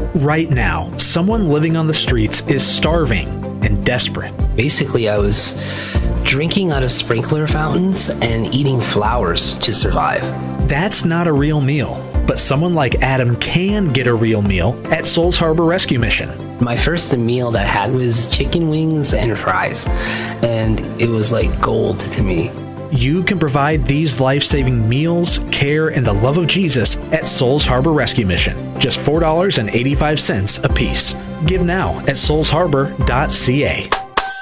Right now, someone living on the streets is starving and desperate. Basically, I was drinking out of sprinkler fountains and eating flowers to survive. That's not a real meal, but someone like Adam can get a real meal at Souls Harbor Rescue Mission. My first meal that I had was chicken wings and fries, and it was like gold to me. You can provide these life-saving meals, care, and the love of Jesus at Souls Harbor Rescue Mission. Just $4.85 a piece. Give now at soulsharbor.ca.